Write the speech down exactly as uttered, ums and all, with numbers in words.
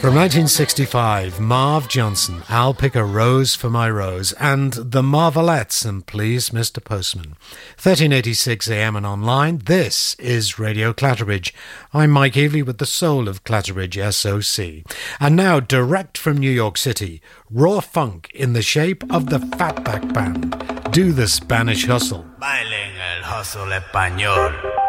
From nineteen sixty-five, Marv Johnson, I'll Pick a Rose for My Rose, and The Marvelettes and Please Mister Postman. thirteen eighty-six A M and online, this is Radio Clatterbridge. I'm Mike Eveley with the soul of Clatterbridge S O C. And now, direct from New York City, raw funk in the shape of the Fatback Band. Do the Spanish Hustle. Bailen el hustle español.